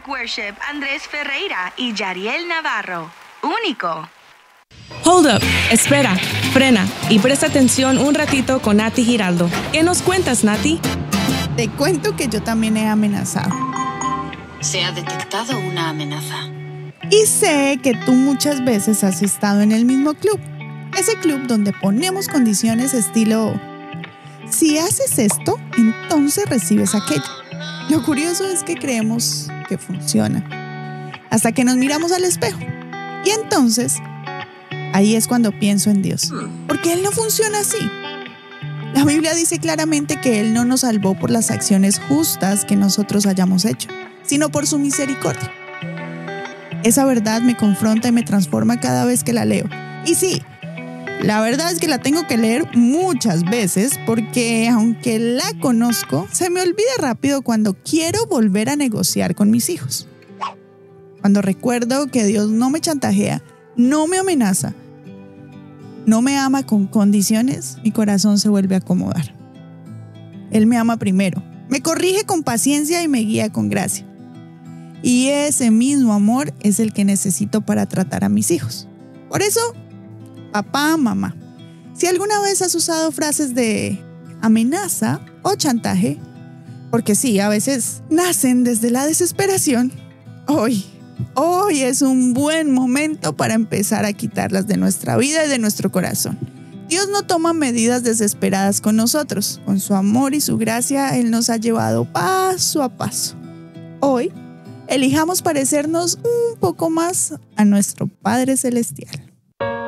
Worship Andrés Ferreira y Yariel Navarro. Único. Hold up, espera, frena y presta atención un ratito con Nati Giraldo. ¿Qué nos cuentas, Nati? Te cuento que yo también he amenazado. Se ha detectado una amenaza. Y sé que tú muchas veces has estado en el mismo club. Ese club donde ponemos condiciones estilo: si haces esto, entonces recibes aquello. Lo curioso es que creemos que funciona, hasta que nos miramos al espejo. Y entonces, ahí es cuando pienso en Dios, porque Él no funciona así. La Biblia dice claramente que Él no nos salvó por las acciones justas que nosotros hayamos hecho, sino por su misericordia. Esa verdad me confronta y me transforma cada vez que la leo. Y sí, la verdad es que la tengo que leer muchas veces porque, aunque la conozco, se me olvida rápido cuando quiero volver a negociar con mis hijos. Cuando recuerdo que Dios no me chantajea, no me amenaza, no me ama con condiciones, mi corazón se vuelve a acomodar. Él me ama primero, me corrige con paciencia y me guía con gracia. Y ese mismo amor es el que necesito para tratar a mis hijos. Por eso, papá, mamá, si alguna vez has usado frases de amenaza o chantaje, porque sí, a veces nacen desde la desesperación, hoy es un buen momento para empezar a quitarlas de nuestra vida y de nuestro corazón. Dios no toma medidas desesperadas con nosotros. Con su amor y su gracia, Él nos ha llevado paso a paso. Hoy, elijamos parecernos un poco más a nuestro Padre Celestial.